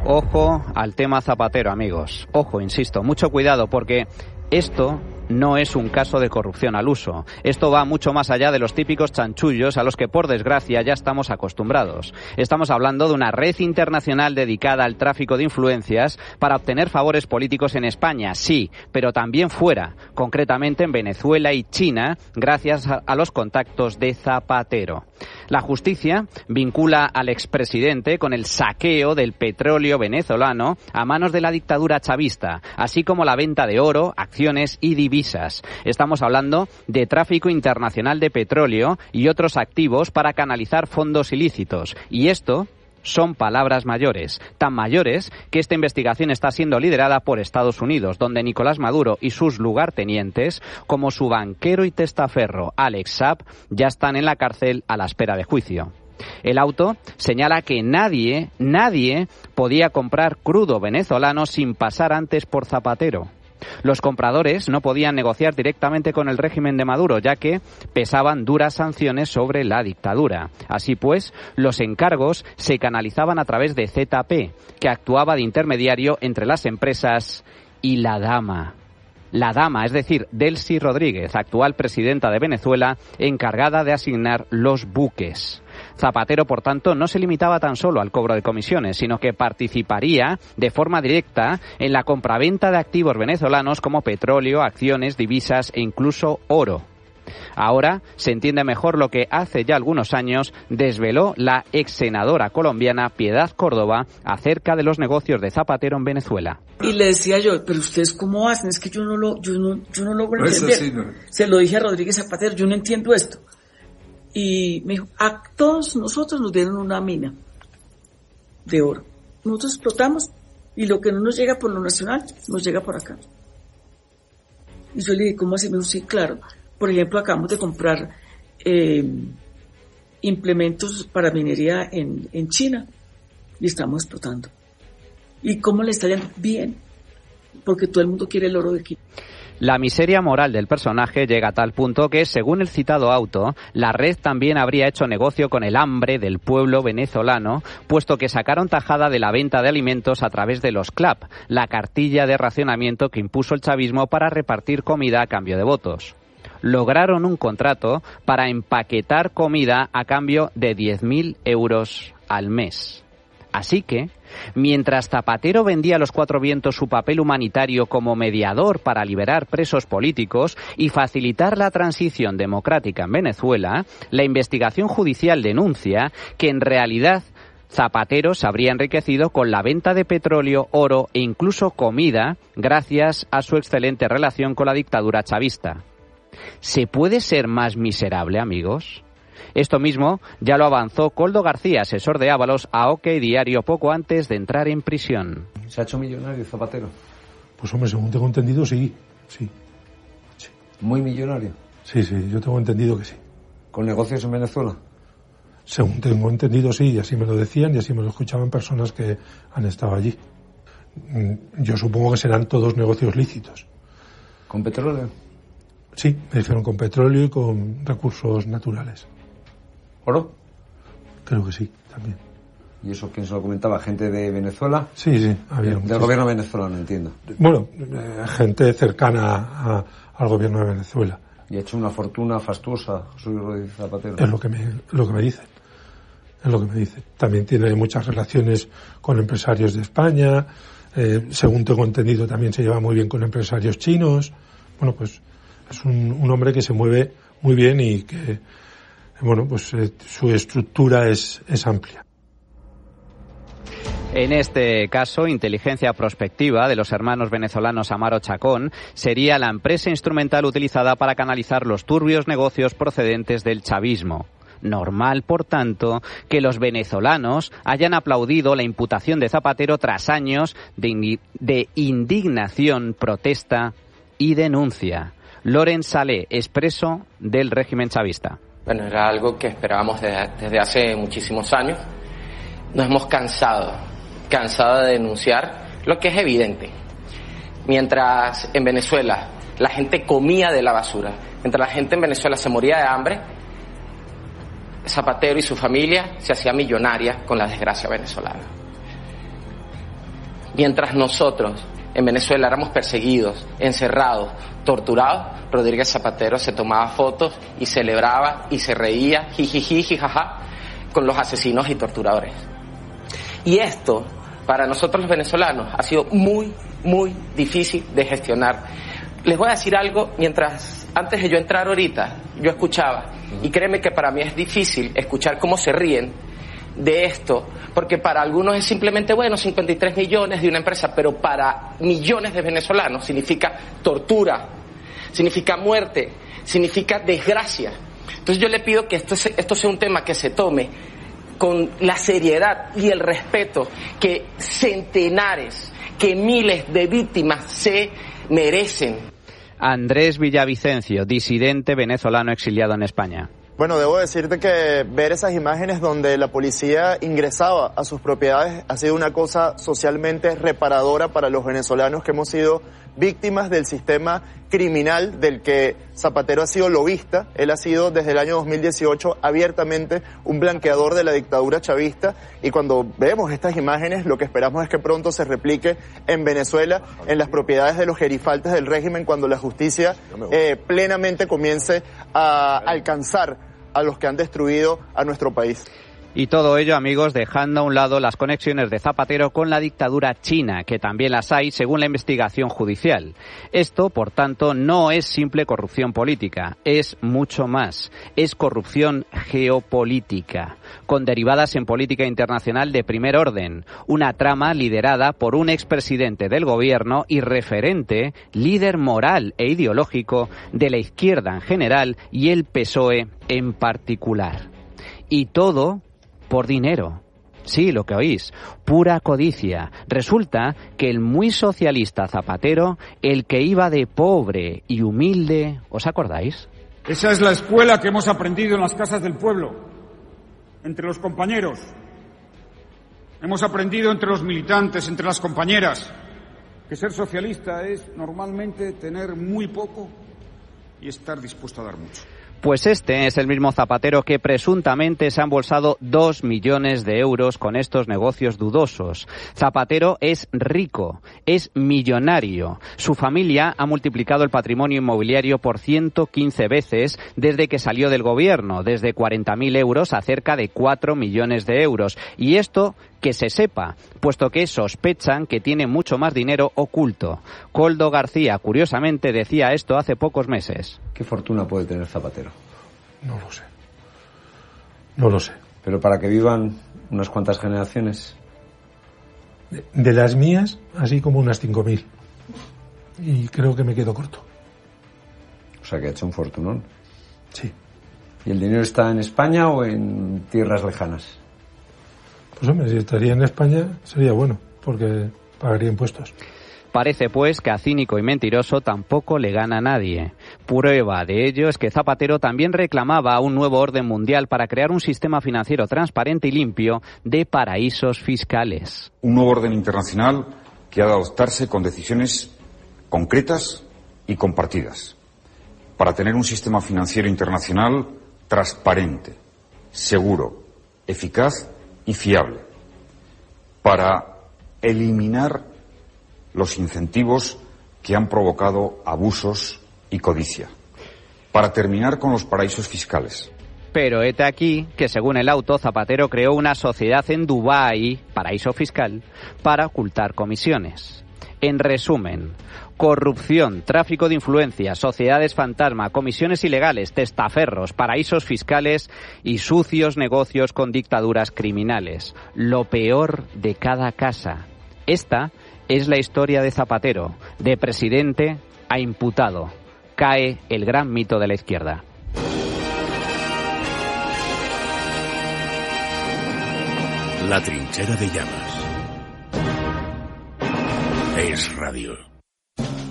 Ojo al tema Zapatero, amigos. Ojo, insisto, mucho cuidado, porque esto no es un caso de corrupción al uso. Esto va mucho más allá de los típicos chanchullos a los que, por desgracia, ya estamos acostumbrados. Estamos hablando de una red internacional dedicada al tráfico de influencias para obtener favores políticos en España, sí, pero también fuera, concretamente en Venezuela y China, gracias a los contactos de Zapatero. La justicia vincula al expresidente con el saqueo del petróleo venezolano a manos de la dictadura chavista, así como la venta de oro, acciones y divisas. Estamos hablando de tráfico internacional de petróleo y otros activos para canalizar fondos ilícitos. Y esto son palabras mayores, tan mayores que esta investigación está siendo liderada por Estados Unidos, donde Nicolás Maduro y sus lugartenientes, como su banquero y testaferro Alex Saab, ya están en la cárcel a la espera de juicio. El auto señala que nadie podía comprar crudo venezolano sin pasar antes por Zapatero. Los compradores no podían negociar directamente con el régimen de Maduro, ya que pesaban duras sanciones sobre la dictadura. Así pues, los encargos se canalizaban a través de ZP, que actuaba de intermediario entre las empresas y la dama. La dama, es decir, Delcy Rodríguez, actual presidenta de Venezuela, encargada de asignar los buques. Zapatero, por tanto, no se limitaba tan solo al cobro de comisiones, sino que participaría de forma directa en la compraventa de activos venezolanos como petróleo, acciones, divisas e incluso oro. Ahora se entiende mejor lo que hace ya algunos años desveló la ex senadora colombiana Piedad Córdoba acerca de los negocios de Zapatero en Venezuela. Y le decía yo, pero ustedes cómo hacen, es que yo no logro entender. Sí, no. Se lo dije a Rodríguez Zapatero, yo no entiendo esto. Y me dijo, a todos nosotros nos dieron una mina de oro. Nosotros explotamos y lo que no nos llega por lo nacional, nos llega por acá. Y yo le dije, ¿cómo así? Me dijo, sí, claro. Por ejemplo, acabamos de comprar implementos para minería en China y estamos explotando. ¿Y cómo le está yendo? Bien, porque todo el mundo quiere el oro de aquí. La miseria moral del personaje llega a tal punto que, según el citado auto, la red también habría hecho negocio con el hambre del pueblo venezolano, puesto que sacaron tajada de la venta de alimentos a través de los CLAP, la cartilla de racionamiento que impuso el chavismo para repartir comida a cambio de votos. Lograron un contrato para empaquetar comida a cambio de 10.000 euros al mes. Así que, mientras Zapatero vendía a los cuatro vientos su papel humanitario como mediador para liberar presos políticos y facilitar la transición democrática en Venezuela, la investigación judicial denuncia que en realidad Zapatero se habría enriquecido con la venta de petróleo, oro e incluso comida gracias a su excelente relación con la dictadura chavista. ¿Se puede ser más miserable, amigos? Esto mismo ya lo avanzó Koldo García, asesor de Ábalos, a OK Diario poco antes de entrar en prisión. ¿Se ha hecho millonario Zapatero? Pues hombre, según tengo entendido, sí. ¿Muy millonario? Sí, yo tengo entendido que sí. ¿Con negocios en Venezuela? Según tengo entendido, sí, y así me lo decían y así me lo escuchaban personas que han estado allí. Yo supongo que serán todos negocios lícitos. ¿Con petróleo? Sí, me dijeron con petróleo y con recursos naturales. ¿Oro? Creo que sí, también. ¿Y eso quién se lo comentaba? ¿Gente de Venezuela? Sí, había muchos. Del gobierno venezolano, entiendo. Bueno, gente cercana al gobierno de Venezuela. ¿Y ha hecho una fortuna fastuosa Jesús Rodríguez Zapatero? Es lo que me dicen. Es lo que me dicen. También tiene muchas relaciones con empresarios de España. Según tengo entendido, también se lleva muy bien con empresarios chinos. Bueno, pues es un hombre que se mueve muy bien y que, bueno, pues su estructura es amplia. En este caso, Inteligencia Prospectiva, de los hermanos venezolanos Amaro Chacón, sería la empresa instrumental utilizada para canalizar los turbios negocios procedentes del chavismo. Normal, por tanto, que los venezolanos hayan aplaudido la imputación de Zapatero tras años de indignación, protesta y denuncia. Loren Salé, expreso del régimen chavista. Bueno, era algo que esperábamos desde hace muchísimos años. Nos hemos cansado de denunciar lo que es evidente. Mientras en Venezuela la gente comía de la basura, mientras la gente en Venezuela se moría de hambre, Zapatero y su familia se hacía millonaria con la desgracia venezolana. mientras nosotros en Venezuela éramos perseguidos, encerrados, torturados, Rodríguez Zapatero se tomaba fotos y celebraba y se reía, jijiji, jijaja, con los asesinos y torturadores. Y esto, para nosotros los venezolanos, ha sido muy, muy difícil de gestionar. Les voy a decir algo, antes de yo entrar ahorita, yo escuchaba, y créeme que para mí es difícil escuchar cómo se ríen de esto, porque para algunos es simplemente, 53 millones de una empresa, pero para millones de venezolanos significa tortura, significa muerte, significa desgracia. Entonces yo le pido que esto sea un tema que se tome con la seriedad y el respeto que centenares, que miles de víctimas se merecen. Andrés Villavicencio, disidente venezolano exiliado en España. Bueno, debo decirte que ver esas imágenes donde la policía ingresaba a sus propiedades ha sido una cosa socialmente reparadora para los venezolanos que hemos sido víctimas del sistema criminal del que Zapatero ha sido lobista. Él ha sido desde el año 2018 abiertamente un blanqueador de la dictadura chavista, y cuando vemos estas imágenes lo que esperamos es que pronto se replique en Venezuela, en las propiedades de los gerifaltes del régimen, cuando la justicia plenamente comience a alcanzar a los que han destruido a nuestro país. Y todo ello, amigos, dejando a un lado las conexiones de Zapatero con la dictadura china, que también las hay según la investigación judicial. Esto, por tanto, no es simple corrupción política, es mucho más. Es corrupción geopolítica, con derivadas en política internacional de primer orden. Una trama liderada por un expresidente del gobierno y referente, líder moral e ideológico de la izquierda en general y el PSOE en particular. Y todo por dinero. Sí, lo que oís, pura codicia. Resulta que el muy socialista Zapatero, el que iba de pobre y humilde, ¿os acordáis? Esa es la escuela que hemos aprendido en las casas del pueblo, entre los compañeros. Hemos aprendido entre los militantes, entre las compañeras, que ser socialista es normalmente tener muy poco y estar dispuesto a dar mucho. Pues este es el mismo Zapatero que presuntamente se ha embolsado 2 millones de euros con estos negocios dudosos. Zapatero es rico, es millonario. Su familia ha multiplicado el patrimonio inmobiliario por 115 veces desde que salió del gobierno, desde 40.000 euros a cerca de 4 millones de euros. Y esto que se sepa, puesto que sospechan que tiene mucho más dinero oculto. Koldo García, curiosamente, decía esto hace pocos meses. ¿Qué fortuna puede tener Zapatero? No lo sé. No lo sé. Pero para que vivan unas cuantas generaciones. De las mías, así como unas 5.000. Y creo que me quedo corto. O sea, que ha hecho un fortunón. Sí. ¿Y el dinero está en España o en tierras lejanas? Pues hombre, si estaría en España sería bueno, porque pagaría impuestos. Parece, pues, que a cínico y mentiroso tampoco le gana a nadie. Prueba de ello es que Zapatero también reclamaba un nuevo orden mundial para crear un sistema financiero transparente y limpio de paraísos fiscales. Un nuevo orden internacional que ha de adoptarse con decisiones concretas y compartidas, para tener un sistema financiero internacional transparente, seguro, eficaz y fiable, para eliminar los incentivos que han provocado abusos y codicia, para terminar con los paraísos fiscales. Pero hete aquí que, según el auto, Zapatero creó una sociedad en Dubái, paraíso fiscal, para ocultar comisiones. En resumen, corrupción, tráfico de influencias, sociedades fantasma, comisiones ilegales, testaferros, paraísos fiscales y sucios negocios con dictaduras criminales. Lo peor de cada casa. Esta es la historia de Zapatero, de presidente a imputado. Cae el gran mito de la izquierda. La trinchera de llamas. Es radio.